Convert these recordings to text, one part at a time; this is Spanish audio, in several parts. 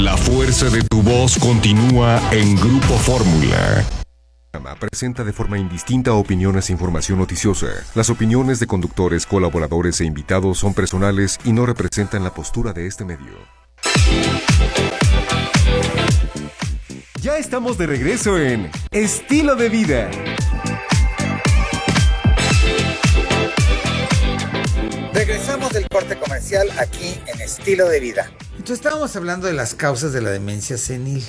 La fuerza de tu voz continúa en Grupo Fórmula. Presenta de forma indistinta opiniones e información noticiosa. Las opiniones de conductores, colaboradores e invitados son personales y no representan la postura de este medio. Ya estamos de regreso en Estilo de Vida. Regresamos del corte comercial aquí en Estilo de Vida. Entonces estábamos hablando de las causas de la demencia senil.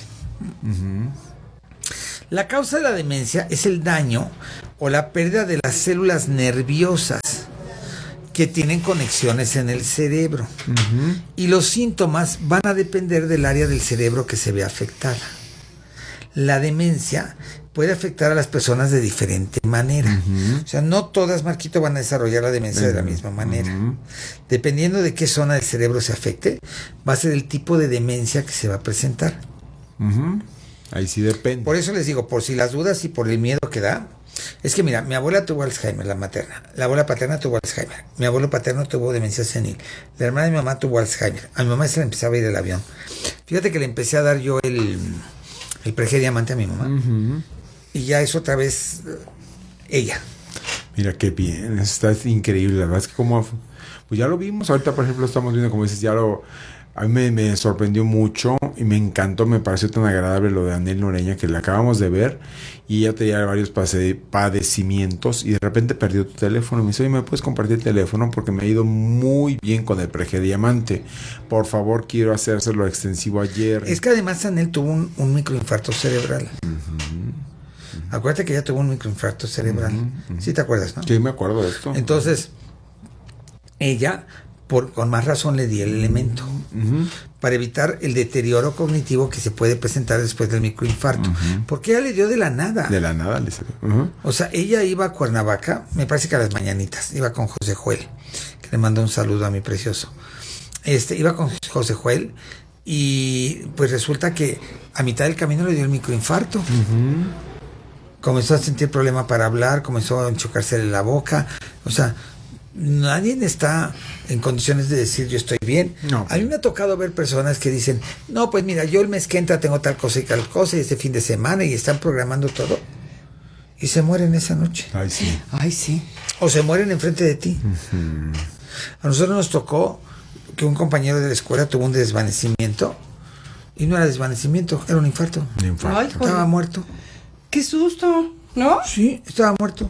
La causa de la demencia es el daño o la pérdida de las células nerviosas que tienen conexiones en el cerebro. Y los síntomas van a depender del área del cerebro que se ve afectada. La demencia puede afectar a las personas de diferente manera. O sea, no todas, Marquito, van a desarrollar la demencia de la misma manera. Dependiendo de qué zona del cerebro se afecte, va a ser el tipo de demencia que se va a presentar. Ahí sí depende. Por eso les digo, por si las dudas y por el miedo que da, es que mira, mi abuela tuvo Alzheimer, la materna. La abuela paterna tuvo Alzheimer. Mi abuelo paterno tuvo demencia senil. La hermana de mi mamá tuvo Alzheimer. A mi mamá se le empezaba a ir el avión. Fíjate que le empecé a dar yo el Prege Diamante a mi mamá. Y ya es otra vez ella. Mira qué bien, está increíble. La verdad es que como, pues ya lo vimos. Ahorita, por ejemplo, estamos viendo, como dices, a mí me sorprendió mucho y me encantó, me pareció tan agradable lo de Anel Noreña, que la acabamos de ver y ella tenía varios padecimientos y de repente perdió tu teléfono. Y me dice, oye, ¿me puedes compartir el teléfono? Porque me ha ido muy bien con el Prege Diamante. Por favor, quiero hacérselo extensivo ayer. Es que además Anel tuvo un microinfarto cerebral. Acuérdate que ella tuvo un microinfarto cerebral. ¿Sí te acuerdas, no? Sí, me acuerdo de esto. Entonces, ella, con más razón, le di el elemento para evitar el deterioro cognitivo que se puede presentar después del microinfarto. Porque ella le dio de la nada. De la nada le salió. O sea, ella iba a Cuernavaca, me parece que a las mañanitas, iba con José Joel, que le mando un saludo a mi precioso. Iba con José Joel y pues resulta que a mitad del camino le dio el microinfarto. Comenzó a sentir problema para hablar, comenzó a enchucarse la boca. O sea, nadie está en condiciones de decir yo estoy bien. No. A mí me ha tocado ver personas que dicen, no, pues mira, yo el mes que entra tengo tal cosa y tal cosa y este fin de semana y están programando todo. Y se mueren esa noche. Ay, sí. Ay, sí. O se mueren enfrente de ti. A nosotros nos tocó que un compañero de la escuela tuvo un desvanecimiento y no era desvanecimiento, era un infarto. Ay, estaba muerto. ¡Qué susto! ¿No? Sí, estaba muerto.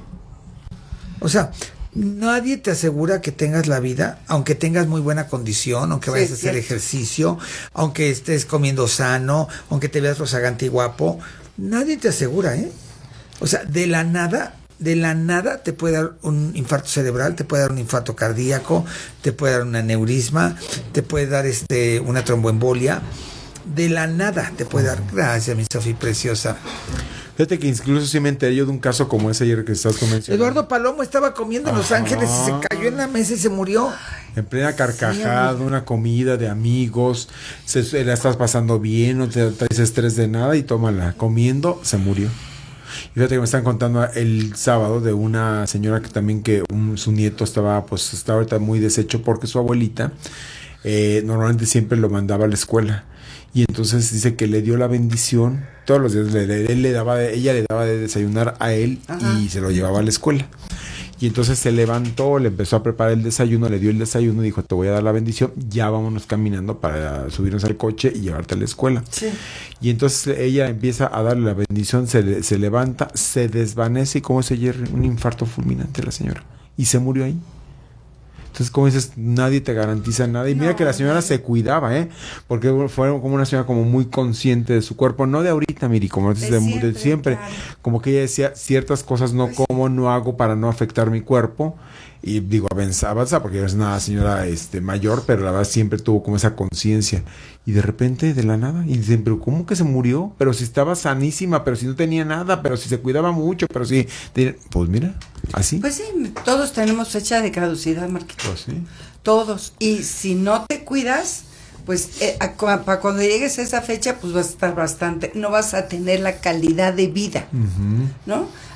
O sea, nadie te asegura que tengas la vida, aunque tengas muy buena condición, aunque vayas a hacer ejercicio, aunque estés comiendo sano, aunque te veas rozagante y guapo. Nadie te asegura, ¿eh? O sea, de la nada te puede dar un infarto cerebral, te puede dar un infarto cardíaco, te puede dar un aneurisma, te puede dar una tromboembolia. De la nada te puede dar. Gracias, mi Sofía preciosa. Fíjate que incluso sí me enteré yo de un caso como ese ayer que estás mencionando. Eduardo Palomo estaba comiendo en Los Ángeles y se cayó en la mesa y se murió. En plena carcajada, una comida de amigos, la estás pasando bien, no te traes estrés de nada y tómala. Comiendo, se murió. Y fíjate que me están contando el sábado de una señora que también su nieto está ahorita muy deshecho porque su abuelita normalmente siempre lo mandaba a la escuela. Y entonces dice que le dio la bendición todos los días. Ella le daba de desayunar a él y se lo llevaba a la escuela. Y entonces se levantó, le empezó a preparar el desayuno, le dio el desayuno y dijo, te voy a dar la bendición, ya vámonos caminando para subirnos al coche y llevarte a la escuela. Sí. Y entonces ella empieza a darle la bendición, se levanta, se desvanece y como ese Jerry, un infarto fulminante la señora. Y se murió ahí. Entonces, como dices, nadie te garantiza nada. Y mira que la señora se cuidaba, porque fue como una señora como muy consciente de su cuerpo. No de ahorita, Miri, como dices, de siempre. Claro. Como que ella decía, ciertas cosas no como, no hago para no afectar mi cuerpo. Y digo, avanza, porque es una señora mayor, pero la verdad siempre tuvo como esa conciencia. Y de repente, de la nada, y dicen, pero ¿cómo que se murió? Pero si estaba sanísima, pero si no tenía nada, pero si se cuidaba mucho, pero si... Pues mira, así. Pues sí, todos tenemos fecha de caducidad, Marquito. Pues sí. Todos. Y si no te cuidas, pues para cuando llegues a esa fecha, pues vas a estar no vas a tener la calidad de vida, ¿no?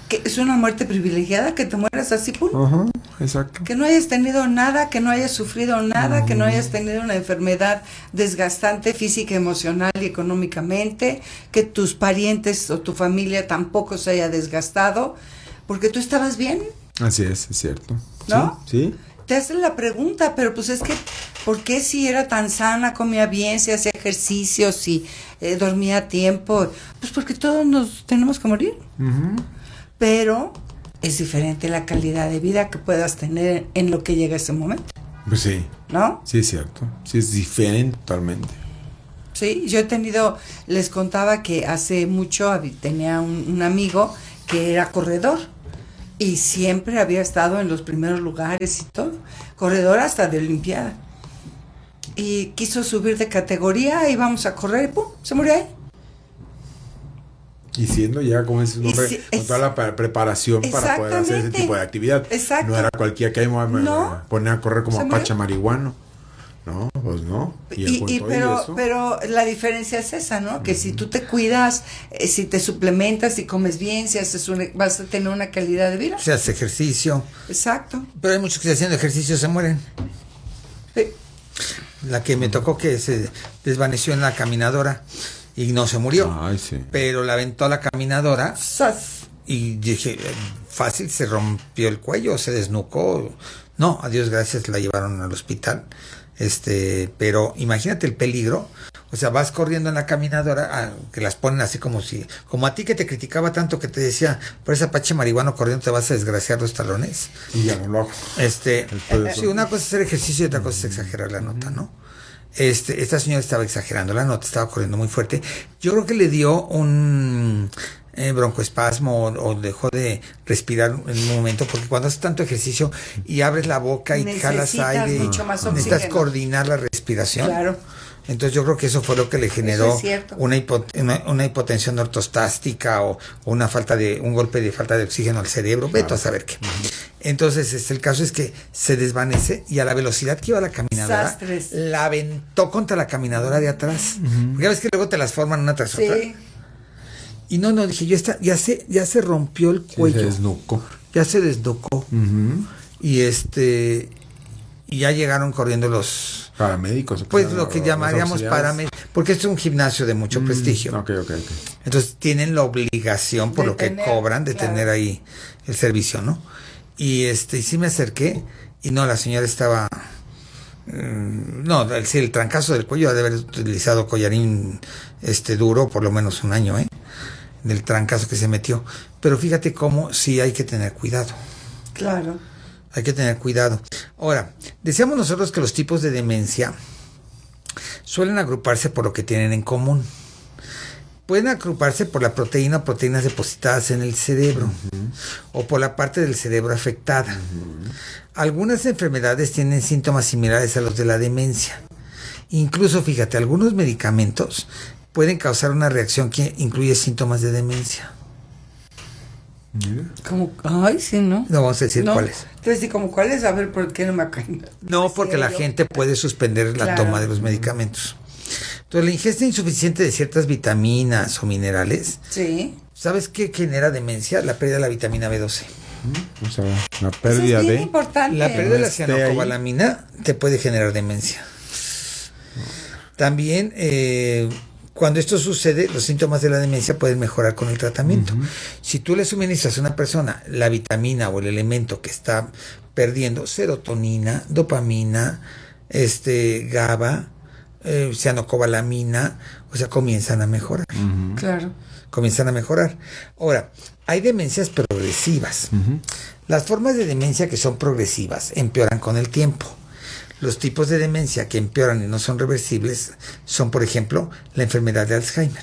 que es una muerte privilegiada, que te mueras así, pum. Ajá, exacto. Que no hayas tenido nada, que no hayas sufrido nada, que no hayas tenido una enfermedad desgastante física, emocional y económicamente, que tus parientes o tu familia tampoco se haya desgastado, porque tú estabas bien, Así es cierto. ¿no? Sí. Te hacen la pregunta, pero pues es que, ¿por qué si era tan sana, comía bien, si hacía ejercicios, si dormía a tiempo? Pues porque todos nos tenemos que morir. Ujú. Pero es diferente la calidad de vida que puedas tener en lo que llega ese momento, Pues sí, ¿no? sí es cierto. Sí es diferente totalmente. Sí, yo he tenido, les contaba que hace mucho tenía un amigo que era corredor y siempre había estado en los primeros lugares y todo, corredor hasta de Olimpiada. Y quiso subir de categoría, íbamos a correr y ¡pum! Se murió ahí. Y siendo ya, como es un Y hombre, si- con toda la preparación para poder hacer ese Exactamente. tipo de actividad. Exacto. No era cualquiera que No. poner a correr como Se Apache marihuano. No, pues no. Pero la diferencia es esa, ¿no? Que si tú te cuidas, si te suplementas, si comes bien, si haces vas a tener una calidad de vida. Se hace ejercicio. Exacto. Pero hay muchos que haciendo ejercicio se mueren. Sí. La que me tocó que se desvaneció en la caminadora y no se murió. Ay, sí. Pero la aventó a la caminadora ¡Sas! y dije, fácil, se rompió el cuello, se desnucó. No, a Dios gracias, la llevaron al hospital. Pero imagínate el peligro. O sea, vas corriendo en la caminadora, que las ponen así como a ti que te criticaba tanto que te decía, por ese Apache marihuano corriendo te vas a desgraciar los talones. Y ya no lo hago. Sí, una cosa es hacer ejercicio y otra cosa es exagerar la nota, ¿no? Esta señora estaba exagerando la nota, estaba corriendo muy fuerte. Yo creo que le dio un broncoespasmo o dejó de respirar en un momento, porque cuando haces tanto ejercicio y abres la boca y jalas aire, mucho más necesitas oxígeno. coordinar la respiración. Claro. Entonces yo creo que eso fue lo que le generó es cierto. una hipotensión ortostástica o un golpe de falta de oxígeno al cerebro, vete a saber qué. Entonces el caso es que se desvanece y a la velocidad que iba la caminadora, Sastres. la aventó contra la caminadora de atrás. Porque ya ves que luego te las forman una tras otra. Sí. Y no, dije, ya se rompió el cuello. Se desnucó. Ya se desnucó. Ujú. Y y ya llegaron corriendo los Paramédicos. pues lo que llamaríamos paramédicos, porque es un gimnasio de mucho prestigio. Ok. Entonces tienen la obligación por De lo que tener, cobran de claro. tener ahí el servicio, ¿no? Y sí me acerqué y no, la señora estaba no, el trancazo del cuello ha de haber utilizado collarín duro por lo menos un año, del trancazo que se metió. Pero fíjate cómo sí hay que tener cuidado. Claro. Hay que tener cuidado. Ahora, decíamos nosotros que los tipos de demencia suelen agruparse por lo que tienen en común. Pueden agruparse por la proteína o proteínas depositadas en el cerebro o por la parte del cerebro afectada. Algunas enfermedades tienen síntomas similares a los de la demencia. Incluso, fíjate, algunos medicamentos pueden causar una reacción que incluye síntomas de demencia. Como, ay, sí, ¿no? No vamos a decir No. cuáles. Entonces, ¿y como cuáles? A ver, ¿por qué no me acuerdo? No, porque la gente puede suspender la Claro. toma de los medicamentos. Entonces, la ingesta insuficiente de ciertas vitaminas o minerales, Sí. ¿sabes qué genera demencia? La pérdida de la vitamina B12. O sea, la Eso pérdida es bien de... importante. La pérdida de la esté ahí. cianocobalamina te puede generar demencia. También, cuando esto sucede, los síntomas de la demencia pueden mejorar con el tratamiento. Si tú le suministras a una persona la vitamina o el elemento que está perdiendo, serotonina, dopamina, GABA, cianocobalamina, o sea, comienzan a mejorar. Claro. Comienzan a mejorar. Ahora, hay demencias progresivas. Las formas de demencia que son progresivas empeoran con el tiempo. Los tipos de demencia que empeoran y no son reversibles son, por ejemplo, la enfermedad de Alzheimer.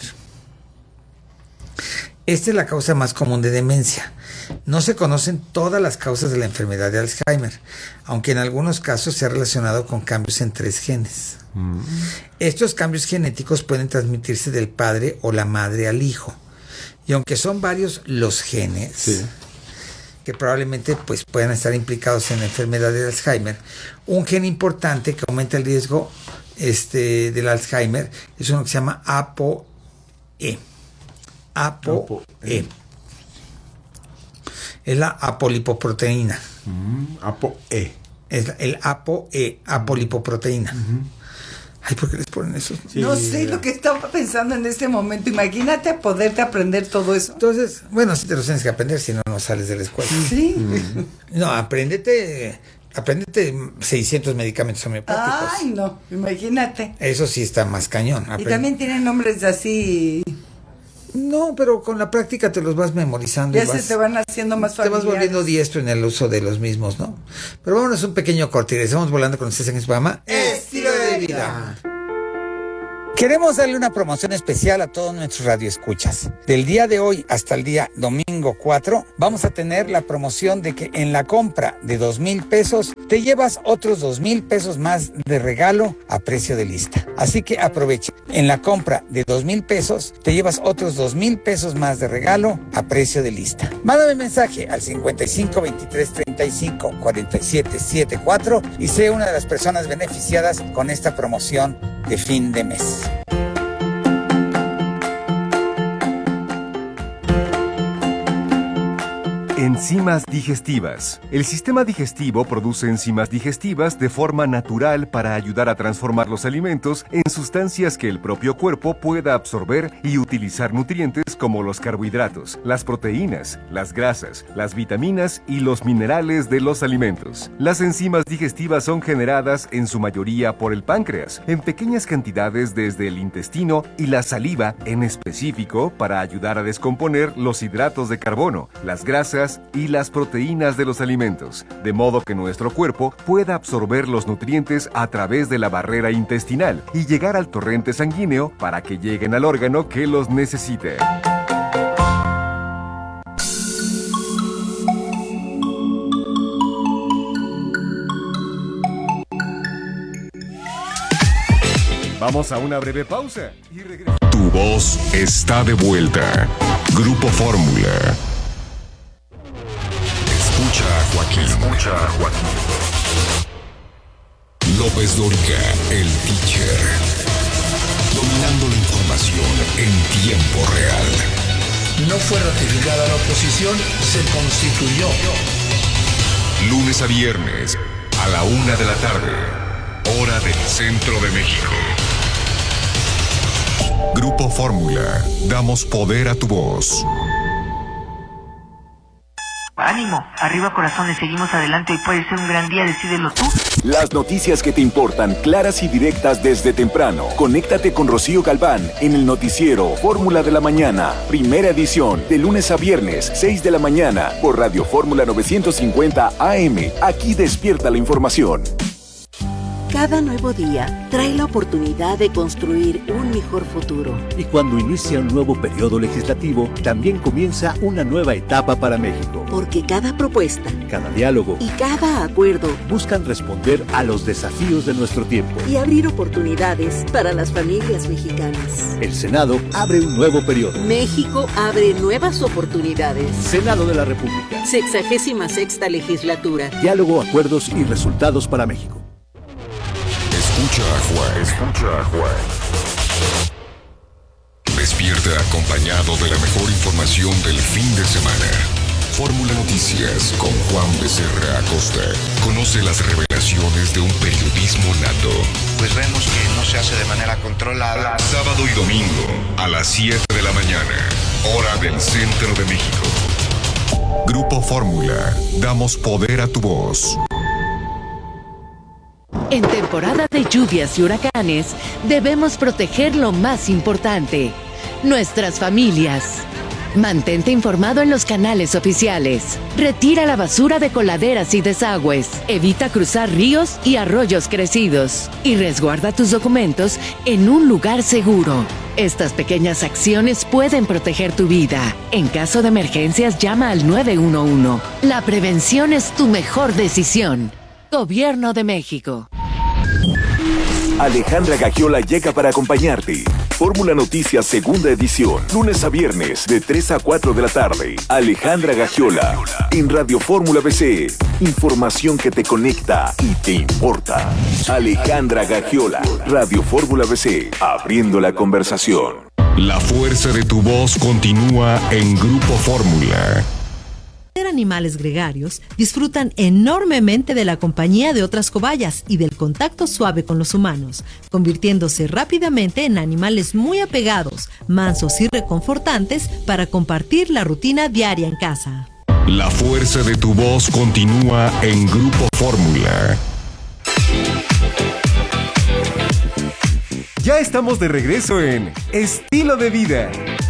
Esta es la causa más común de demencia. No se conocen todas las causas de la enfermedad de Alzheimer, aunque en algunos casos se ha relacionado con cambios en 3 genes. Estos cambios genéticos pueden transmitirse del padre o la madre al hijo. Y aunque son varios los genes, Sí. que probablemente pues puedan estar implicados en la enfermedad de Alzheimer, un gen importante que aumenta el riesgo del Alzheimer es uno que se llama ApoE. ApoE. es la apolipoproteína. ApoE. Es el ApoE, apolipoproteína. Ay, ¿por qué les ponen eso? Sí. No sé lo que estaba pensando en este momento. Imagínate poderte aprender todo eso. Entonces, bueno, sí te lo tienes que aprender, si no, no sales de la escuela. Sí. No, apréndete 600 medicamentos homeopáticos. Ay, no, imagínate. Eso sí está más cañón. Y también tienen nombres así. No, pero con la práctica te los vas memorizando. Ya se te van haciendo más familiares. Te vas volviendo diestro en el uso de los mismos, ¿no? Pero vámonos un pequeño corte y estamos volando con ustedes en este programa Estilo de Vida. Queremos darle una promoción especial a todos nuestros radioescuchas. Del día de hoy hasta el día domingo 4, vamos a tener la promoción de que en la compra de 2,000 pesos te llevas otros 2,000 pesos más de regalo a precio de lista. Así que aprovecha. En la compra de 2,000 pesos te llevas otros 2,000 pesos más de regalo a precio de lista. Mándame mensaje al 55 23 35 47 74 y sé una de las personas beneficiadas con esta promoción de fin de mes. Enzimas digestivas. El sistema digestivo produce enzimas digestivas de forma natural para ayudar a transformar los alimentos en sustancias que el propio cuerpo pueda absorber y utilizar nutrientes como los carbohidratos, las proteínas, las grasas, las vitaminas y los minerales de los alimentos. Las enzimas digestivas son generadas en su mayoría por el páncreas, en pequeñas cantidades desde el intestino y la saliva en específico para ayudar a descomponer los hidratos de carbono, las grasas y las proteínas de los alimentos, de modo que nuestro cuerpo pueda absorber los nutrientes a través de la barrera intestinal y llegar al torrente sanguíneo para que lleguen al órgano que los necesite. Vamos a una breve pausa y regresamos. Tu voz está de vuelta. Grupo Fórmula. Escucha a Joaquín. López Dóriga, el teacher. Dominando la información en tiempo real. No fue ratificada la oposición, se constituyó. Lunes a viernes, a la 1 de la tarde, hora del centro de México. Grupo Fórmula, damos poder a tu voz. Ánimo, arriba corazones, seguimos adelante, hoy puede ser un gran día, decídelo tú. Las noticias que te importan, claras y directas desde temprano. Conéctate con Rocío Galván en el noticiero Fórmula de la Mañana, primera edición, de lunes a viernes, 6 de la mañana, por Radio Fórmula 950 AM. Aquí despierta la información. Cada nuevo día trae la oportunidad de construir un mejor futuro. Y cuando inicia un nuevo periodo legislativo, también comienza una nueva etapa para México. Porque cada propuesta, cada diálogo y cada acuerdo buscan responder a los desafíos de nuestro tiempo y abrir oportunidades para las familias mexicanas. El Senado abre un nuevo periodo. México abre nuevas oportunidades. Senado de la República. 66ª legislatura. Diálogo, acuerdos y resultados para México. Escucha a Juan. Despierta acompañado de la mejor información del fin de semana. Fórmula Noticias con Juan Becerra Acosta. Conoce las revelaciones de un periodismo nato. Pues vemos que no se hace de manera controlada. Sábado y domingo a las 7 de la mañana, hora del centro de México. Grupo Fórmula, damos poder a tu voz. En temporada de lluvias y huracanes, debemos proteger lo más importante, nuestras familias. Mantente informado en los canales oficiales. Retira la basura de coladeras y desagües. Evita cruzar ríos y arroyos crecidos. Y resguarda tus documentos en un lugar seguro. Estas pequeñas acciones pueden proteger tu vida. En caso de emergencias, llama al 911. La prevención es tu mejor decisión. Gobierno de México. Alejandra Gagiola llega para acompañarte. Fórmula Noticias segunda edición, lunes a viernes de 3 a 4 de la tarde. Alejandra Gagiola en Radio Fórmula BC. Información que te conecta y te importa. Alejandra Gagiola, Radio Fórmula BC, abriendo la conversación. La fuerza de tu voz continúa en Grupo Fórmula. animales gregarios disfrutan enormemente de la compañía de otras cobayas y del contacto suave con los humanos, convirtiéndose rápidamente en animales muy apegados, mansos y reconfortantes para compartir la rutina diaria en casa. La fuerza de tu voz continúa en Grupo Fórmula. Ya estamos de regreso en Estilo de Vida.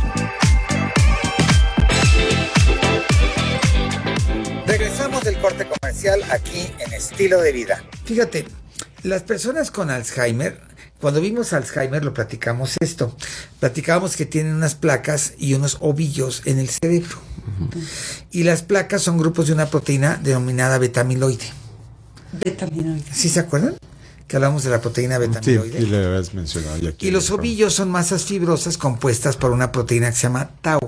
Regresamos del corte comercial aquí en Estilo de Vida. Fíjate, las personas con Alzheimer, cuando vimos Alzheimer lo platicamos esto. Platicábamos que tienen unas placas y unos ovillos en el cerebro. Y las placas son grupos de una proteína denominada beta-amiloide. Beta-amiloide. ¿Sí se acuerdan? Que hablamos de la proteína beta-amiloide. Sí, y le habías mencionado ya aquí. Y los ovillos son masas fibrosas compuestas por una proteína que se llama tau.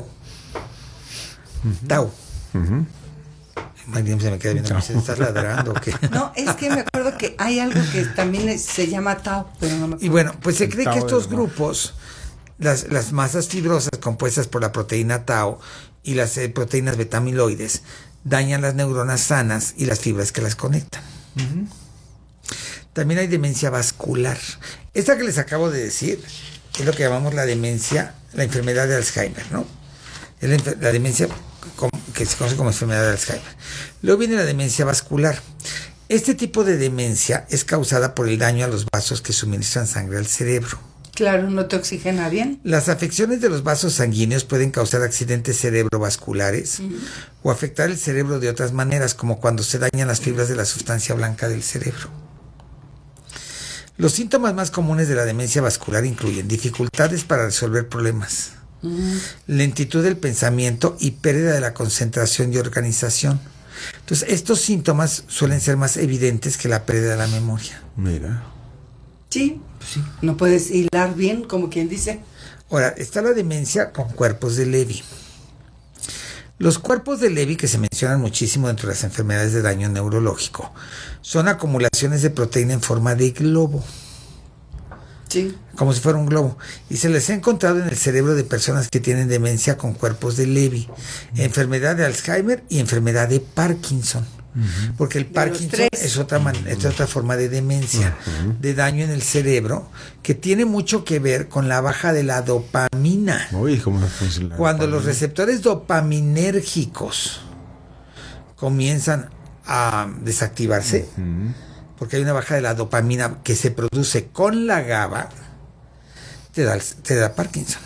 Tau. María se me queda viendo, ¿me estás ladrando o qué? No, es que me acuerdo que hay algo que también se llama tau, pero no me acuerdo. Y bueno, pues se cree que estos grupos, las masas fibrosas compuestas por la proteína tau y las proteínas beta-amiloides, dañan las neuronas sanas y las fibras que las conectan. También hay demencia vascular. Esta que les acabo de decir es lo que llamamos la demencia, la enfermedad de Alzheimer, ¿no? Es la demencia que se conoce como enfermedad de Alzheimer. Luego viene la demencia vascular. Este tipo de demencia es causada por el daño a los vasos que suministran sangre al cerebro. Claro, no te oxigena bien. Las afecciones de los vasos sanguíneos pueden causar accidentes cerebrovasculares o afectar el cerebro de otras maneras, como cuando se dañan las fibras de la sustancia blanca del cerebro. Los síntomas más comunes de la demencia vascular incluyen dificultades para resolver problemas, lentitud del pensamiento y pérdida de la concentración y organización. Entonces, estos síntomas suelen ser más evidentes que la pérdida de la memoria. Mira. Sí, no puedes hilar bien, como quien dice. Ahora, está la demencia con cuerpos de Levy. Los cuerpos de Levy, que se mencionan muchísimo dentro de las enfermedades de daño neurológico, son acumulaciones de proteína en forma de globo. Sí. Como si fuera un globo. Y se les ha encontrado en el cerebro de personas que tienen demencia con cuerpos de Levy, enfermedad de Alzheimer y enfermedad de Parkinson. Porque el Parkinson es otra forma de demencia, de daño en el cerebro, que tiene mucho que ver con la baja de la dopamina. Uy, ¿cómo funciona? Cuando los receptores dopaminérgicos comienzan a desactivarse, porque hay una baja de la dopamina que se produce con la GABA, te da Parkinson.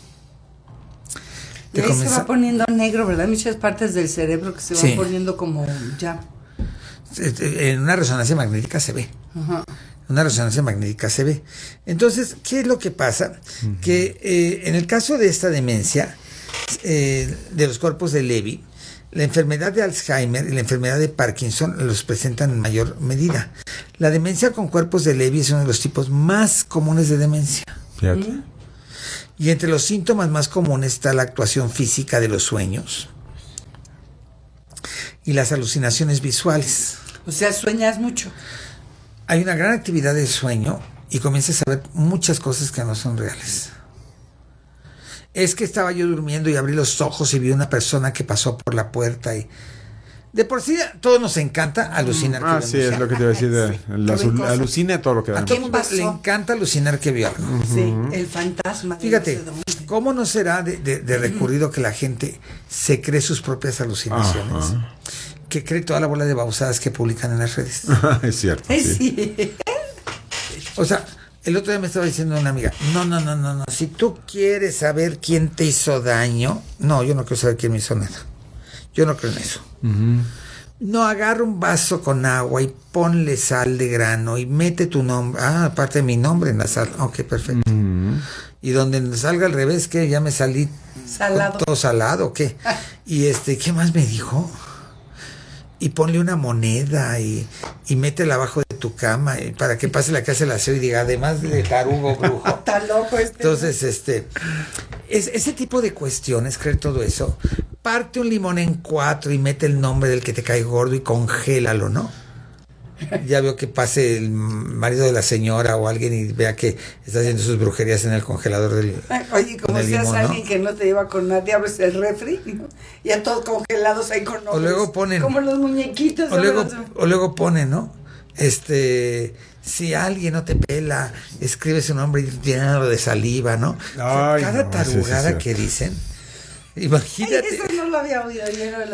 Y ahí se va poniendo negro, ¿verdad? Muchas partes del cerebro que se van poniendo como ya. En una resonancia magnética se ve. Una resonancia magnética se ve. Entonces, ¿qué es lo que pasa? Que en el caso de esta demencia, de los cuerpos de Levy, la enfermedad de Alzheimer y la enfermedad de Parkinson los presentan en mayor medida. La demencia con cuerpos de Levy es uno de los tipos más comunes de demencia. Fíjate. Y entre los síntomas más comunes está la actuación física de los sueños y las alucinaciones visuales. O sea, sueñas mucho. Hay una gran actividad de sueño y comienzas a ver muchas cosas que no son reales. Es que estaba yo durmiendo y abrí los ojos y vi una persona que pasó por la puerta y... De por sí, todos nos encanta alucinar. Sí, es lo que te iba a decir. Alucina todo lo que da. A todo el mundo le encanta alucinar que vio algo. Sí, el fantasma. Fíjate, ¿cómo no será de recurrido que la gente se cree sus propias alucinaciones? Que cree toda la bola de babosadas que publican en las redes. Es cierto. Sí. O sea, el otro día me estaba diciendo una amiga, no. Si tú quieres saber quién te hizo daño, no, yo no quiero saber quién me hizo nada. Yo no creo en eso. No, agarra un vaso con agua y ponle sal de grano y mete tu nombre. Aparte de mi nombre en la sal. Ok, perfecto. Y donde salga al revés, ¿qué? Ya me salí salado. Todo salado, ¿qué? Y ¿qué más me dijo? Y ponle una moneda y métela abajo de tu cama para que pase la que hace el aseo y diga, además de tarugo brujo. Está loco Entonces, ese tipo de cuestiones, creer todo eso, parte un limón en 4 y mete el nombre del que te cae gordo y congélalo, ¿no? ya veo que pase el marido de la señora o alguien y vea que está haciendo sus brujerías en el congelador del... Oye, como seas limón, alguien, ¿no?, que no te lleva con nadie, abres el refri, ¿no?, ya todos congelados ahí con nombres, o luego ponen... como los muñequitos. O luego ponen, ¿no? Si alguien no te pela, escribe su nombre llenado de saliva, ¿no? Ay, cada tarugada que dicen... Imagínate. Ay, eso no lo había oído.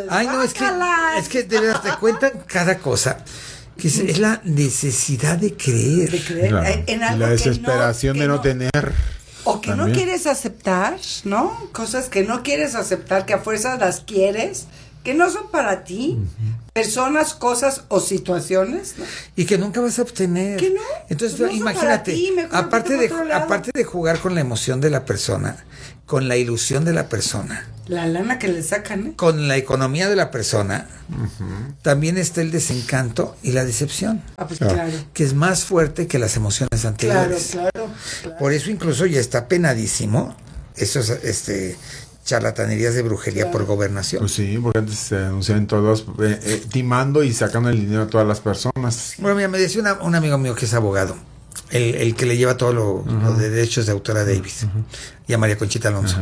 Es que de verdad te cuentan cada cosa. Que es la necesidad de creer. Claro. En algo la desesperación que de no tener. O que también no quieres aceptar, ¿no? Cosas que no quieres aceptar, que a fuerzas las quieres, que no son para ti. Personas, cosas o situaciones, ¿no? Y que nunca vas a obtener. ¿Que no? Entonces, no imagínate, ti, aparte de jugar con la emoción de la persona, con la ilusión de la persona, la lana que le sacan, ¿eh?, con la economía de la persona, también está el desencanto y la decepción. Pues claro. Que es más fuerte que las emociones anteriores. Claro. Por eso incluso ya está penadísimo esos charlatanerías de brujería por gobernación. Pues sí, porque antes se anunciaban todos timando y sacando el dinero a todas las personas. Bueno, mira, me decía un amigo mío que es abogado, el que le lleva todo lo de derechos de autor a Davis y a María Conchita Alonso.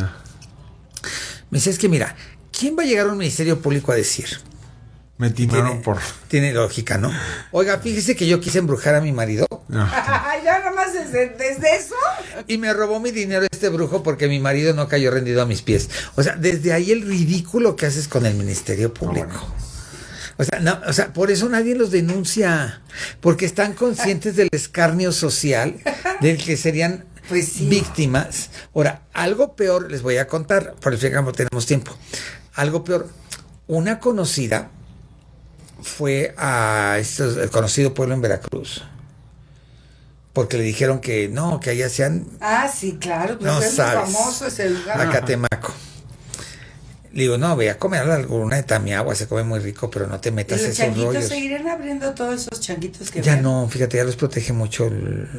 Me decía, es que mira, ¿quién va a llegar a un ministerio público a decir? Me timaron Tiene lógica, ¿no? Oiga, fíjese que yo quise embrujar a mi marido. Ya nomás desde eso. Y me robó mi dinero este brujo porque mi marido no cayó rendido a mis pies. O sea, desde ahí el ridículo que haces con el ministerio público. O sea, por eso nadie los denuncia, porque están conscientes del escarnio social del que serían víctimas. Ahora, algo peor les voy a contar, por eso no tenemos tiempo. Algo peor, una conocida fue a el conocido pueblo en Veracruz, porque le dijeron que no, que allá sean... sí, claro, no es sabes, muy famoso ese lugar. Acatemaco. Le digo, no, ve a comer alguna de Tamiagua, se come muy rico, pero no te metas esos rollos. ¿Y los changuitos seguirán abriendo todos esos changuitos que ya ven? No, fíjate, ya los protege mucho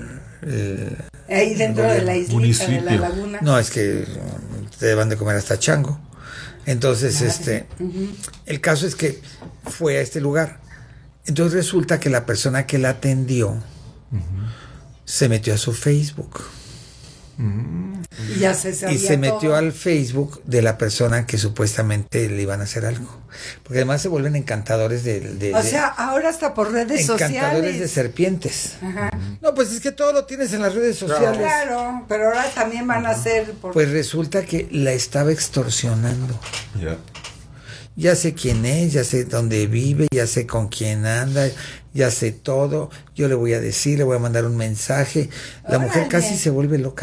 ahí dentro de la islita de la laguna. No, es que te van de comer hasta chango. Entonces, el caso es que fue a este lugar. Entonces resulta que la persona que la atendió se metió a su Facebook. Y se metió al Facebook de la persona que supuestamente le iban a hacer algo, porque además se vuelven encantadores ahora hasta por redes sociales, encantadores de serpientes. No, pues es que todo lo tienes en las redes sociales. Claro, pero ahora también van a hacer pues resulta que la estaba extorsionando. Ya sé quién es, ya sé dónde vive, ya sé con quién anda, ya sé todo. Yo le voy a decir, le voy a mandar un mensaje. La mujer casi se vuelve loca,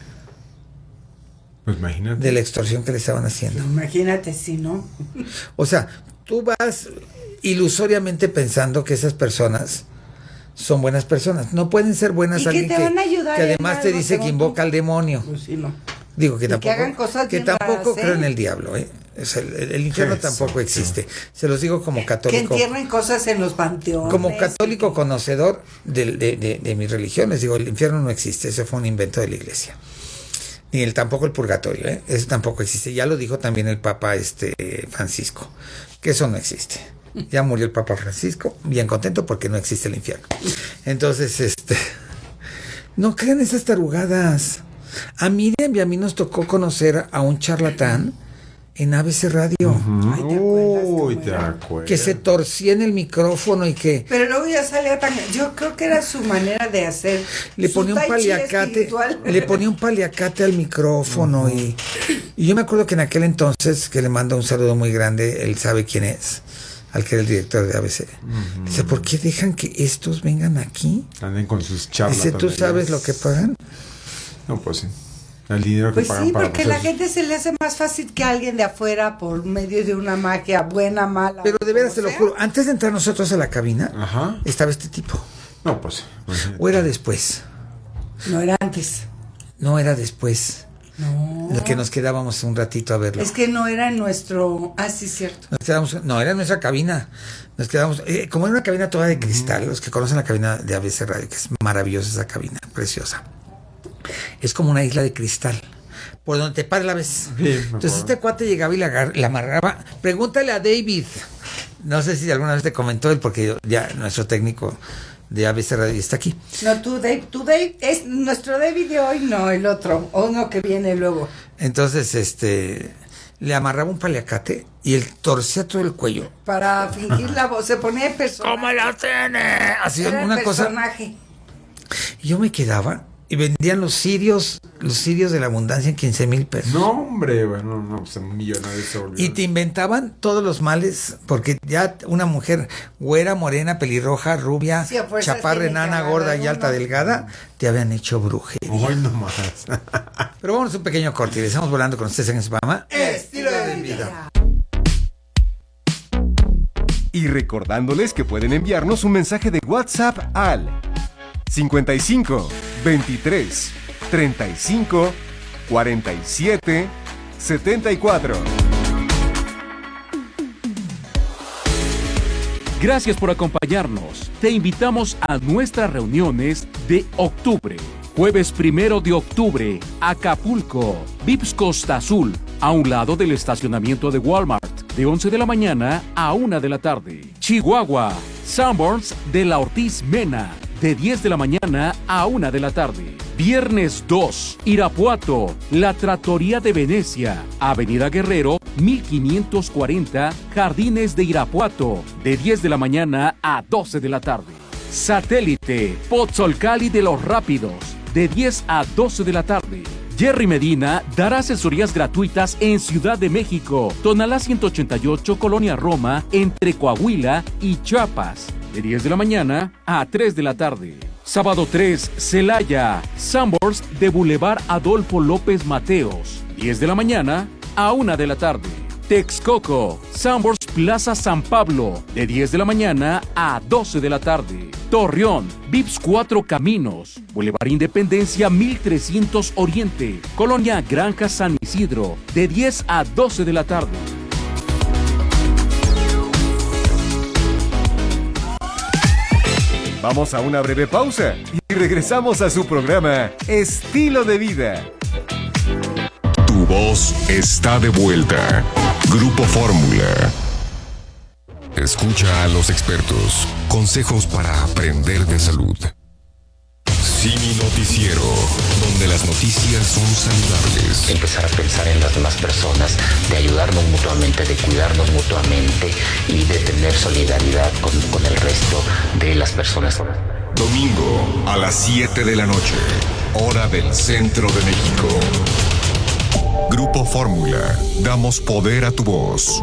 Pues imagínate. De la extorsión que le estaban haciendo. Imagínate si no. O sea, tú vas ilusoriamente pensando que esas personas son buenas personas. No pueden ser buenas. Y alguien que te van a ayudar, que además te dice que invoca al demonio. Pues sí, no. Digo que tampoco, que hagan cosas que tampoco creo en el diablo, O sea, el infierno tampoco existe. Se los digo como católico. Que entierren cosas en los panteones. Como católico conocedor de mi religión, les digo, el infierno no existe. Ese fue un invento de la iglesia. Ni tampoco el purgatorio, Eso tampoco existe. Ya lo dijo también el Papa Francisco, que eso no existe. Ya murió el Papa Francisco, bien contento porque no existe el infierno. Entonces, no crean esas tarugadas. A Miriam y a mí nos tocó conocer a un charlatán en ABC Radio. ¿te acuerdas? Que se torcía en el micrófono y que... Pero luego ya salía tan... Yo creo que era su manera de hacer... Le ponía un paliacate. Le ponía un paliacate al micrófono y yo me acuerdo que en aquel entonces, que le mando un saludo muy grande, él sabe quién es, al que era el director de ABC. Dice, ¿por qué dejan que estos vengan aquí? Anden con sus charlas. Dice, ¿tú sabes lo que pagan? No, pues sí. El dinero que pagan para... Porque la gente se le hace más fácil que alguien de afuera por medio de una magia buena, mala. Pero de veras, te lo juro, antes de entrar nosotros a la cabina, estaba este tipo. No, pues... ¿O era después? No, era antes. No, era después. No. Lo que nos quedábamos un ratito a verlo. Es que no era en nuestro... sí, cierto. No, era en nuestra cabina. Nos quedamos... como era una cabina toda de cristal, los que conocen la cabina de ABC Radio, que es maravillosa esa cabina, preciosa. Es como una isla de cristal. Por donde te pares la ves. Entonces este cuate llegaba y la amarraba. Pregúntale a David. No sé si alguna vez te comentó él, porque ya nuestro técnico de ABC Radio está aquí. No, tú Dave, es nuestro David de hoy, no, el otro, o uno que viene luego. Entonces, le amarraba un paliacate y él torcía todo el cuello. Para fingir la voz, se ponía el personaje. ¿Cómo lo tiene? Así era una el personaje. Y yo me quedaba y vendían los cirios de la abundancia en 15,000 pesos. No, hombre, bueno, no, pues un millonario se volvió. Y te inventaban todos los males, porque ya una mujer güera, morena, pelirroja, rubia, sí, chaparra, enana, gorda y alta, delgada, te habían hecho brujería. Hoy no más. Pero vamos a un pequeño corte y le estamos volando con ustedes en su programa Estilo de Vida. Y recordándoles que pueden enviarnos un mensaje de WhatsApp al 55 23 35 47 74. Gracias por acompañarnos. Te invitamos a nuestras reuniones de octubre. Jueves 1 de octubre, Acapulco, Vips Costa Azul, a un lado del estacionamiento de Walmart, de 11 de la mañana a 1 de la tarde. Chihuahua, Sanborns de la Ortiz Mena, de 10 de la mañana a 1 de la tarde. Viernes 2, Irapuato, La Trattoria de Venecia, Avenida Guerrero, 1540, Jardines de Irapuato, de 10 de la mañana a 12 de la tarde. Satélite, Pozzolcali de los Rápidos, de 10 a 12 de la tarde. Jerry Medina dará asesorías gratuitas en Ciudad de México, Tonalá 188, Colonia Roma, entre Coahuila y Chiapas, de 10 de la mañana a 3 de la tarde. Sábado 3, Celaya, Sanborns de Boulevard Adolfo López Mateos, 10 de la mañana a 1 de la tarde. Texcoco, Sanborns Plaza San Pablo, de 10 de la mañana a 12 de la tarde. Torreón, Vips 4 Caminos, Boulevard Independencia 1300 Oriente, Colonia Granja San Isidro, de 10 a 12 de la tarde. Vamos a una breve pausa y regresamos a su programa Estilo de Vida. Tu voz está de vuelta. Grupo Fórmula. Escucha a los expertos. Consejos para aprender de salud. Cine Noticiero, donde las noticias son saludables. Empezar a pensar en las demás personas, de ayudarnos mutuamente, de cuidarnos mutuamente y de tener solidaridad con el resto de las personas. Domingo a las 7 de la noche, hora del centro de México. Grupo Fórmula, damos poder a tu voz.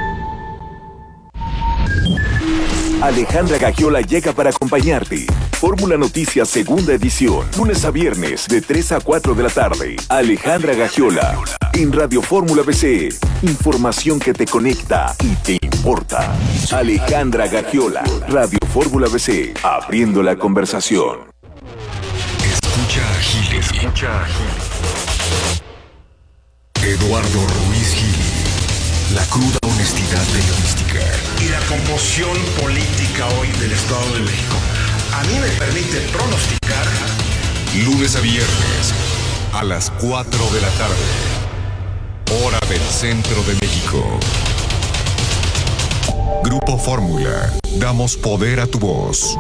Alejandra Gagiola llega para acompañarte. Fórmula Noticias segunda edición, lunes a viernes de 3 a 4 de la tarde. Alejandra Gagiola, en Radio Fórmula BC. Información que te conecta y te importa. Alejandra Gagiola, Radio Fórmula BC, abriendo la conversación. Escucha a Gili. Eduardo Ruiz Gili, la cruda honestidad periodística. Y la composición política hoy del Estado de México a mí me permite pronosticar. Lunes a viernes a las 4 de la tarde, hora del centro de México. Grupo Fórmula, damos poder a tu voz.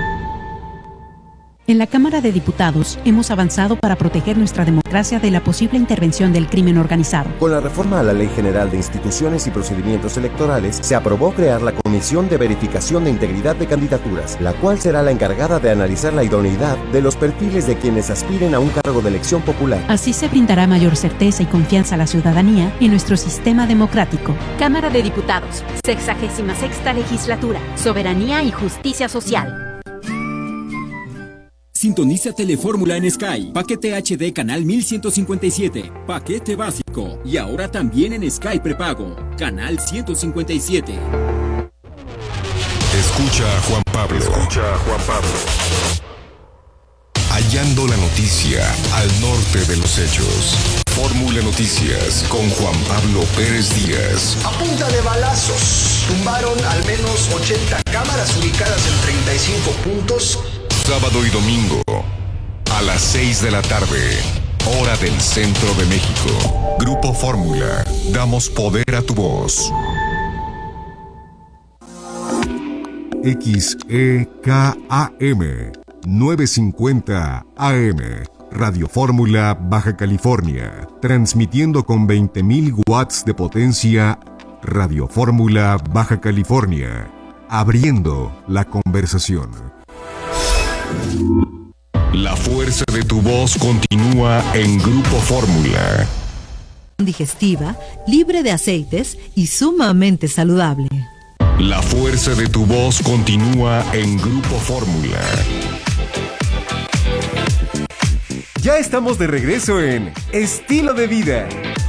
En la Cámara de Diputados hemos avanzado para proteger nuestra democracia de la posible intervención del crimen organizado. Con la reforma a la Ley General de Instituciones y Procedimientos Electorales, se aprobó crear la Comisión de Verificación de Integridad de Candidaturas, la cual será la encargada de analizar la idoneidad de los perfiles de quienes aspiren a un cargo de elección popular. Así se brindará mayor certeza y confianza a la ciudadanía en nuestro sistema democrático. Cámara de Diputados, 66ª Legislatura, Soberanía y Justicia Social. Sintoniza Telefórmula en Sky. Paquete HD Canal 1157. Paquete básico. Y ahora también en Sky Prepago. Canal 157. Escucha a Juan Pablo. Hallando la noticia al norte de los hechos. Fórmula Noticias con Juan Pablo Pérez Díaz. A punta de balazos, tumbaron al menos 80 cámaras ubicadas en 35 puntos. Sábado y domingo a las 6 de la tarde, hora del centro de México. Grupo Fórmula, damos poder a tu voz. XEKAM 950 AM. Radio Fórmula, Baja California. Transmitiendo con 20.000 watts de potencia. Radio Fórmula, Baja California. Abriendo la conversación. La fuerza de tu voz continúa en Grupo Fórmula. Digestiva, libre de aceites y sumamente saludable. La fuerza de tu voz continúa en Grupo Fórmula. Ya estamos de regreso en Estilo de Vida.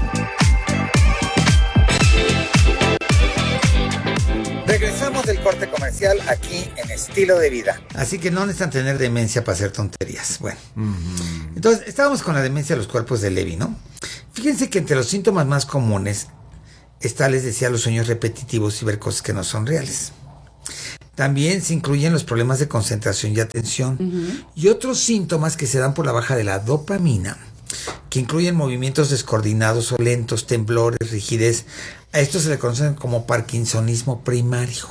Regresamos del corte comercial aquí en Estilo de Vida. Así que no necesitan tener demencia para hacer tonterías. Bueno, entonces estábamos con la demencia de los cuerpos de Levy, ¿no? Fíjense que entre los síntomas más comunes está, les decía, los sueños repetitivos y ver cosas que no son reales. También se incluyen los problemas de concentración y atención y otros síntomas que se dan por la baja de la dopamina, que incluyen movimientos descoordinados o lentos, temblores, rigidez. A esto se le conocen como parkinsonismo primario.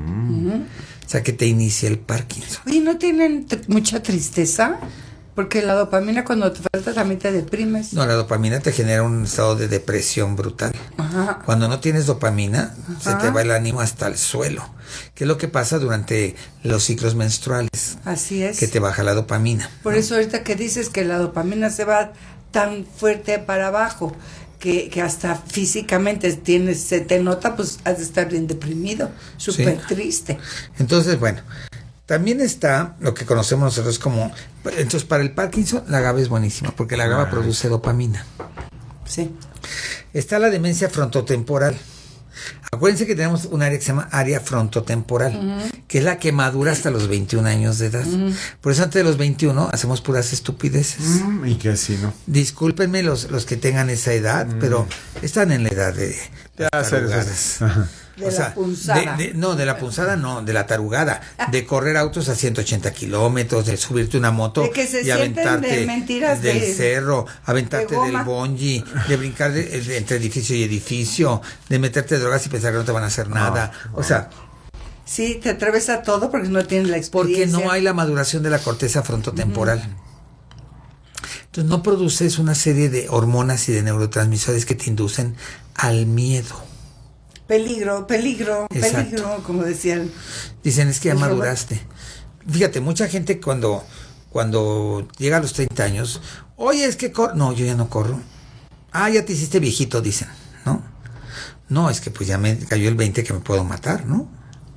O sea, que te inicia el Parkinson. Oye, ¿no tienen mucha tristeza? Porque la dopamina, cuando te falta, también te deprimes. No, la dopamina te genera un estado de depresión brutal. Ajá. Cuando no tienes dopamina, se te va el ánimo hasta el suelo. ¿Qué es lo que pasa durante los ciclos menstruales? Así es. Que te baja la dopamina. Por eso ahorita que dices que la dopamina se va tan fuerte para abajo, que hasta físicamente se te nota, pues has de estar bien deprimido, súper triste. Entonces, bueno, también está lo que conocemos nosotros como... Entonces, para el Parkinson, la GABA es buenísima, porque la GABA produce dopamina. Sí. Está la demencia frontotemporal. Acuérdense que tenemos un área que se llama área frontotemporal, que es la que madura hasta los 21 años de edad. Por eso antes de los 21 hacemos puras estupideces. Y que así, ¿no? Discúlpenme los que tengan esa edad, pero están en la edad de hacer eso. De la punzada. De la punzada no, de la tarugada. De correr autos a 180 kilómetros, de subirte una moto y aventarte del cerro, aventarte del bungee, de brincar entre edificio y edificio, de meterte drogas y pensar que no te van a hacer nada. O sea... Sí, te atreves a todo porque no tienes la experiencia. Porque no hay la maduración de la corteza frontotemporal. Entonces no produces una serie de hormonas y de neurotransmisores que te inducen al miedo. Peligro, como decían. Dicen, es que ya maduraste. Fíjate, mucha gente cuando llega a los 30 años, oye, es que no, yo ya no corro. Ah, ya te hiciste viejito, dicen, ¿no? No, es que pues ya me cayó el 20 que me puedo matar, ¿no?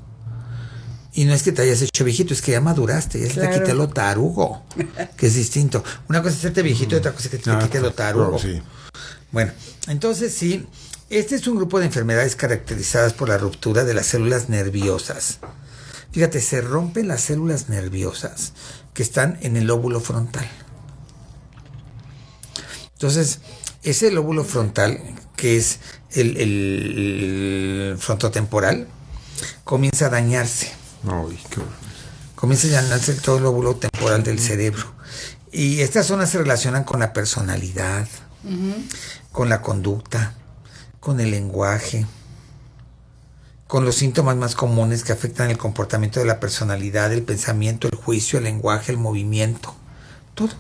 Y no es que te hayas hecho viejito, es que ya maduraste, ya se te quité lo tarugo, que es distinto. Una cosa es hacerte viejito y otra cosa es que te quite lo tarugo. Sí. Bueno, entonces sí, este es un grupo de enfermedades caracterizadas por la ruptura de las células nerviosas. Fíjate, se rompen las células nerviosas que están en el lóbulo frontal. Entonces, ese lóbulo frontal, que es el frontotemporal, comienza a dañarse. Comienza a dañarse todo el lóbulo temporal del cerebro. Y estas zonas se relacionan con la personalidad, con la conducta, con el lenguaje, con los síntomas más comunes que afectan el comportamiento de la personalidad, el pensamiento, el juicio, el lenguaje, el movimiento, todo.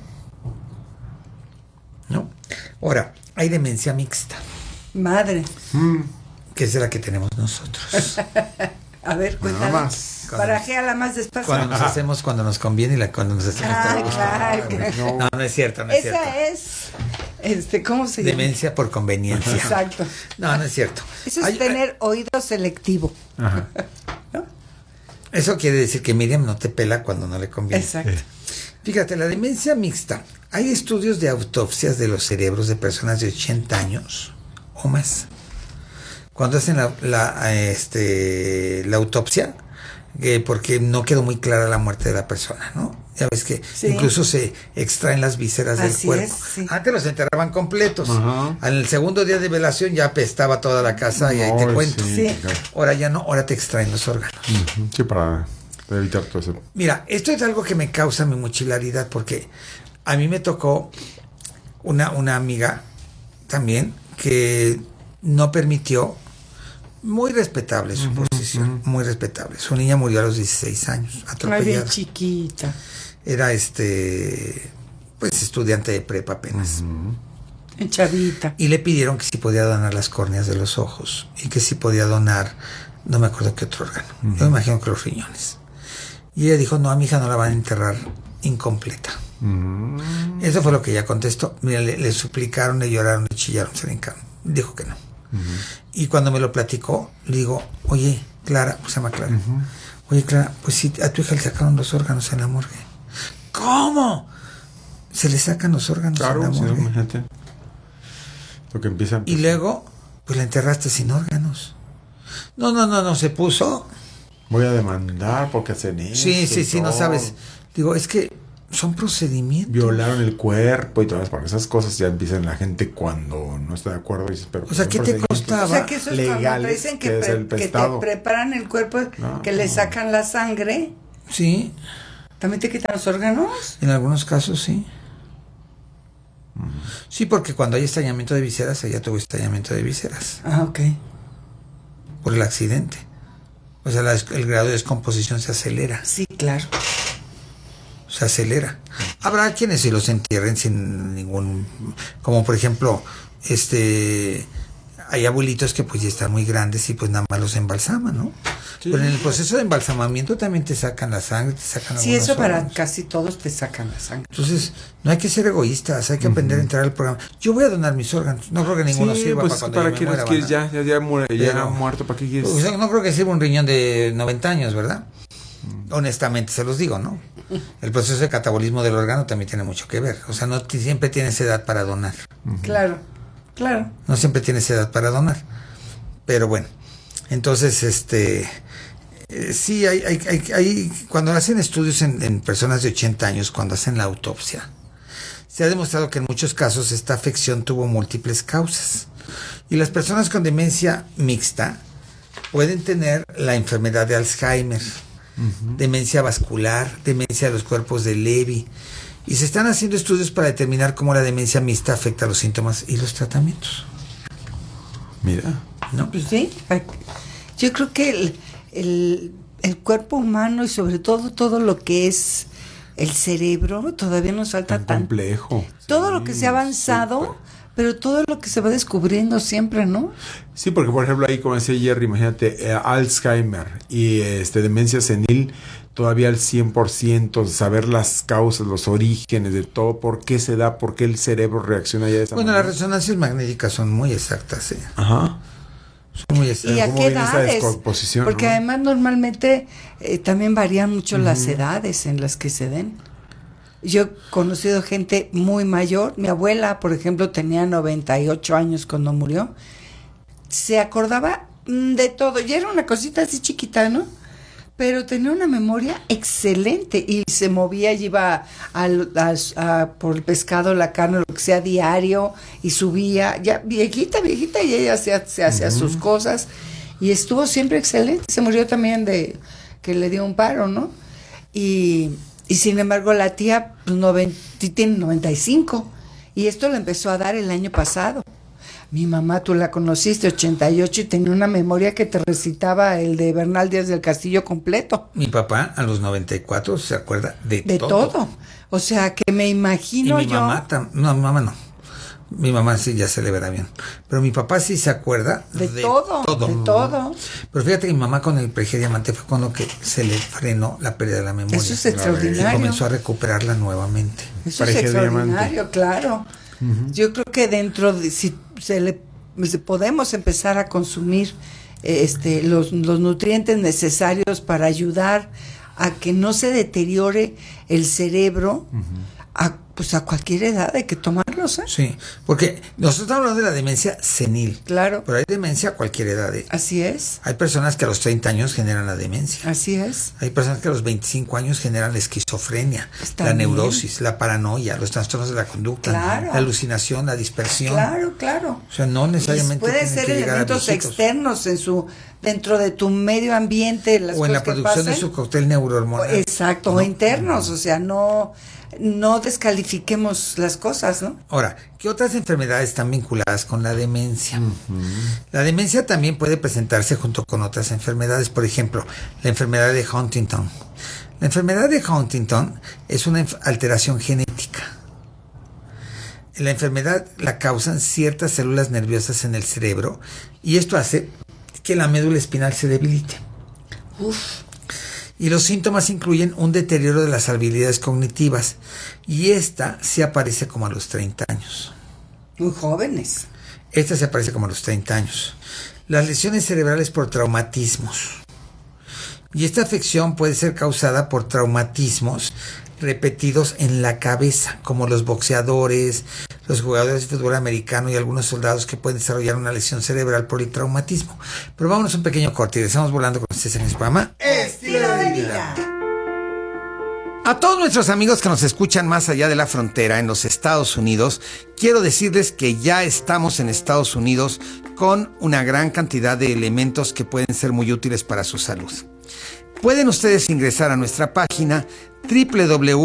¿No? Ahora, hay demencia mixta. Madre. Que es la que tenemos nosotros. A ver, cuéntame. Barajéala más despacio. Cuando nos hacemos, cuando nos conviene y cuando nos hacemos todo. No es cierto, no es cierto. Esa es, ¿cómo se llama? Demencia por conveniencia. Exacto. No es cierto. Eso es tener oído selectivo. Ajá. ¿No? Eso quiere decir que Miriam no te pela cuando no le conviene. Exacto. Fíjate, la demencia mixta. Hay estudios de autopsias de los cerebros de personas de 80 años o más. Cuando hacen la autopsia, porque no quedó muy clara la muerte de la persona, ¿no? Ya ves que incluso se extraen las vísceras del cuerpo. Antes los enterraban completos. En el segundo día de velación ya apestaba toda la casa y ahí te cuento. Ahora ya no, ahora te extraen los órganos. Sí, para evitar todo eso. Mira, esto es algo que me causa mi mochilaridad porque a mí me tocó una amiga también que no permitió, muy respetable su posición, posición muy respetable. Su niña murió a los 16 años, atropellada. Ay, bien chiquita. Era pues estudiante de prepa apenas. Chavita. Y le pidieron que si podía donar las córneas de los ojos y que si podía donar, no me acuerdo qué otro órgano. Yo me imagino que los riñones. Y ella dijo, no, a mi hija no la van a enterrar incompleta. Eso fue lo que ella contestó. Mira, le suplicaron, le lloraron, le chillaron, se le hincaron. Dijo que no. Y cuando me lo platicó, le digo, oye, Clara, pues se llama Clara. Oye, Clara, pues si a tu hija le sacaron los órganos en la morgue. ¿Cómo? Se le sacan los órganos en la morgue. Sí, imagínate. Lo que empieza. Y luego, pues la enterraste sin órganos. No, se puso. Voy a demandar porque hacen eso. Sí, no sabes. Digo, es que son procedimientos. Violaron el cuerpo y todas, porque esas cosas ya empiezan la gente cuando no está de acuerdo. Y dices, pero o sea, ¿qué te costaba? O sea, que eso es cuando te dicen que te preparan el cuerpo, que le sacan la sangre. Sí. ¿También te quitan los órganos? En algunos casos, sí. Sí, porque cuando hay estallamiento de vísceras, ella tuvo estallamiento de vísceras. Ah, ok. Por el accidente. O sea, el grado de descomposición se acelera. Sí, claro. Se acelera. Habrá quienes se los entierren sin ningún... Como por ejemplo, hay abuelitos que pues ya están muy grandes y pues nada más los embalsaman, ¿no? Sí. Pero en el proceso de embalsamamiento también te sacan la sangre, te sacan sí, eso órganos. Para casi todos te sacan la sangre. Entonces, no hay que ser egoístas, hay que aprender a entrar al programa. Yo voy a donar mis órganos, no creo que ninguno sirva pues para qué los quieres, ya muerto, ¿para qué quieres? Pues, no creo que sirva un riñón de 90 años, ¿verdad? Honestamente se los digo, ¿no? El proceso de catabolismo del órgano también tiene mucho que ver. O sea, no siempre tienes edad para donar. Claro. No siempre tienes edad para donar. Pero bueno, entonces, sí, hay cuando hacen estudios en personas de 80 años, cuando hacen la autopsia, se ha demostrado que en muchos casos esta afección tuvo múltiples causas. Y las personas con demencia mixta pueden tener la enfermedad de Alzheimer, demencia vascular, demencia de los cuerpos de Levy. Y se están haciendo estudios para determinar cómo la demencia mixta afecta los síntomas y los tratamientos. Mira. ¿No? Pues sí. Yo creo que el cuerpo humano y sobre todo lo que es el cerebro todavía nos falta tan complejo. Todo lo que se ha avanzado, pero todo lo que se va descubriendo siempre, ¿no? Sí, porque por ejemplo ahí como decía Jerry, imagínate Alzheimer y demencia senil, todavía al 100%, saber las causas, los orígenes de todo, por qué se da, por qué el cerebro reacciona ya de esa manera. Las resonancias magnéticas son muy exactas, Ajá. Son muy exactas. ¿Y a qué edades? Porque ¿no? además normalmente también varían mucho las edades en las que se den. Yo he conocido gente muy mayor. Mi abuela, por ejemplo, tenía 98 años cuando murió. Se acordaba de todo. Y era una cosita así chiquita, ¿no? Pero tenía una memoria excelente. Y se movía y iba por el pescado, la carne, lo que sea, diario. Y subía, ya viejita, y ella se hacía sus cosas. Y estuvo siempre excelente. Se murió también de que le dio un paro, ¿no? Y sin embargo la tía tiene 95 y esto le empezó a dar el año pasado. Mi mamá, tú la conociste, 88, y tenía una memoria que te recitaba el de Bernal Díaz del Castillo completo. Mi papá a los 94 se acuerda de todo. O sea que me imagino y mi mamá mi mamá no. Mi mamá sí ya se le verá bien. Pero mi papá sí se acuerda de todo. De todo. Pero fíjate que mi mamá con el PG Diamante fue cuando que se le frenó la pérdida de la memoria. Eso es extraordinario. Y comenzó a recuperarla nuevamente. Eso es extraordinario, claro. Yo creo que dentro de si podemos empezar a consumir los nutrientes necesarios para ayudar a que no se deteriore el cerebro, a cualquier edad hay que tomarlos, ¿eh? Sí, porque nosotros estamos hablando de la demencia senil. Claro. Pero hay demencia a cualquier edad, ¿eh? Así es. Hay personas que a los 30 años generan la demencia. Así es. Hay personas que a los 25 años generan la esquizofrenia, la neurosis, la paranoia, los trastornos de la conducta, la alucinación, la dispersión. Claro. O sea, no necesariamente pueden ser elementos externos dentro de tu medio ambiente, las o en la cosas que producción pasan, de su cóctel neurohormonal. Exacto, o internos, o sea, no no descalifiquemos las cosas, ¿no? Ahora, ¿qué otras enfermedades están vinculadas con la demencia? La demencia también puede presentarse junto con otras enfermedades, por ejemplo, la enfermedad de Huntington. La enfermedad de Huntington es una alteración genética. La enfermedad la causan ciertas células nerviosas en el cerebro y esto hace que la médula espinal se debilite. Y los síntomas incluyen un deterioro de las habilidades cognitivas y esta se aparece como a los 30 años. Muy jóvenes. Esta se aparece como a los 30 años. Las lesiones cerebrales por traumatismos. Y esta afección puede ser causada por traumatismos repetidos en la cabeza, como los boxeadores, los jugadores de fútbol americano y algunos soldados que pueden desarrollar una lesión cerebral por el traumatismo. Pero vámonos un pequeño corte y estamos volando con ustedes en el programa Estilo de Vida. A todos nuestros amigos que nos escuchan más allá de la frontera en los Estados Unidos, quiero decirles que ya estamos en Estados Unidos con una gran cantidad de elementos que pueden ser muy útiles para su salud. Pueden ustedes ingresar a nuestra página www.estilodevida.com